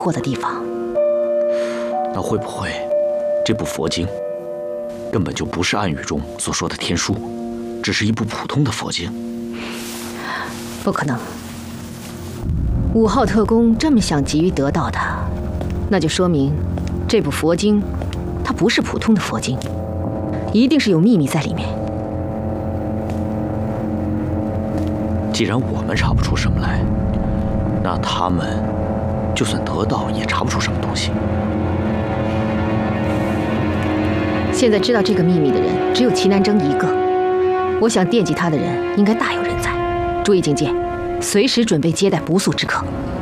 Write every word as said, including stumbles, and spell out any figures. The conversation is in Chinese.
过的地方。 那会不会，这部佛经根本就不是暗语中所说的天书，只是一部普通的佛经？ 不可能。五号特工这么想急于得到它，那就说明这部佛经，它不是普通的佛经，一定是有秘密在里面。 既然我们查不出什么来，那他们就算得到也查不出什么东西。 现在知道这个秘密的人只有齐南征一个，我想惦记他的人应该大有人在。注意警戒，随时准备接待不速之客。